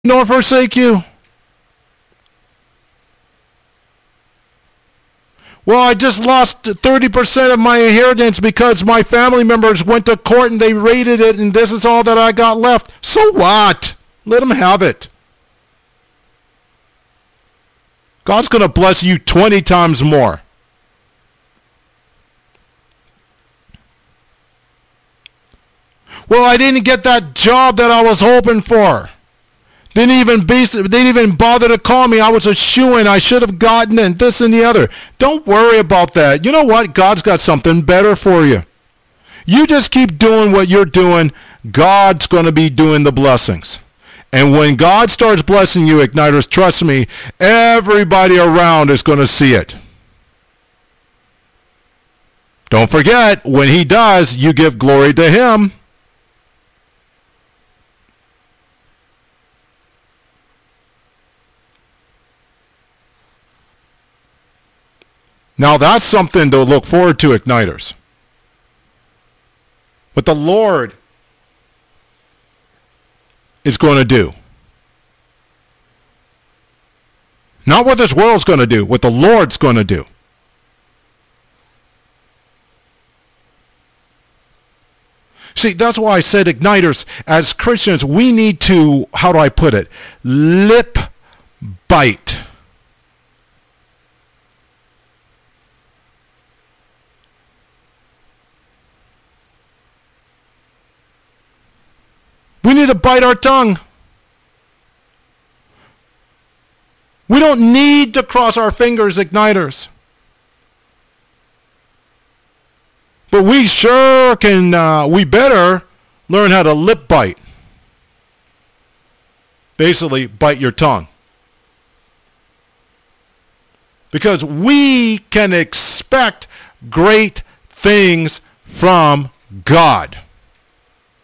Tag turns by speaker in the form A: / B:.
A: nor forsake you. Well, I just lost 30% of my inheritance because my family members went to court and they raided it, and this is all that I got left. So what? Let them have it. God's going to bless you 20 times more. Well, I didn't get that job that I was hoping for. Didn't even bother to call me. I was a shoo-in. I should have gotten it, this and the other. Don't worry about that. You know what? God's got something better for you. You just keep doing what you're doing. God's going to be doing the blessings. And when God starts blessing you, Igniters, trust me, everybody around is going to see it. Don't forget, when he does, you give glory to him. Now that's something to look forward to, Igniters. What the Lord is going to do. Not what this world's going to do, what the Lord's going to do. See, that's why I said, Igniters, as Christians, we need to, how do I put it, lip bite. We need to bite our tongue. We don't need to cross our fingers, Igniters. But we sure can, we better learn how to lip bite. Basically, bite your tongue. Because we can expect great things from God.